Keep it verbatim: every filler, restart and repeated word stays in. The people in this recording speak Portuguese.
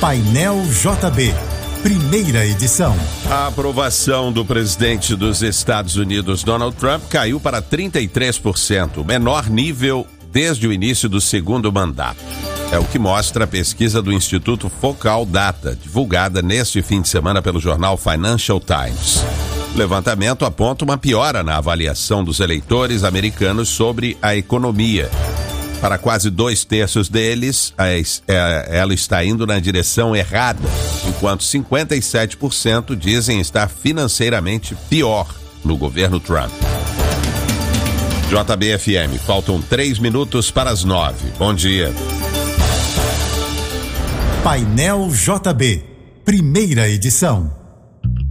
Painel J B, primeira edição. A aprovação do presidente dos Estados Unidos, Donald Trump, caiu para trinta e três por cento, o menor nível desde o início do segundo mandato. É o que mostra a pesquisa do Instituto Focal Data, divulgada neste fim de semana pelo jornal Financial Times. O levantamento aponta uma piora na avaliação dos eleitores americanos sobre a economia. Para quase dois terços deles, ela está indo na direção errada, enquanto cinquenta e sete por cento dizem estar financeiramente pior no governo Trump. J B F M, faltam três minutos para as nove. Bom dia. Painel J B, primeira edição.